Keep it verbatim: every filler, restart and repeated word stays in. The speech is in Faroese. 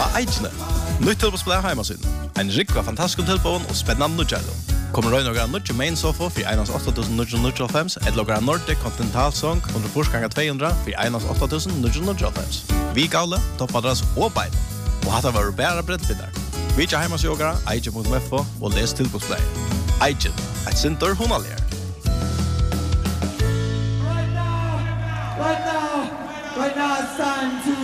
Eichne. Nytt tilbosplay heimasyn. En rikva fantastisk tilbån og spennende nødgjællo. Kommer røy noen nødje main sofa for einans åtta tusen nio hundre og fem, et logra Nordic Continental Song under forsganger to hundre for einans åtta tusen nio hundre og fem. Vi gavle, toppmadras og bein. Og hatt var bæra brettbinner. Vi ikke heimasjogara, eichen punktum f o og les tilbosplay. Eichen, et sinter hunalier. Right now, right now, right now it's time to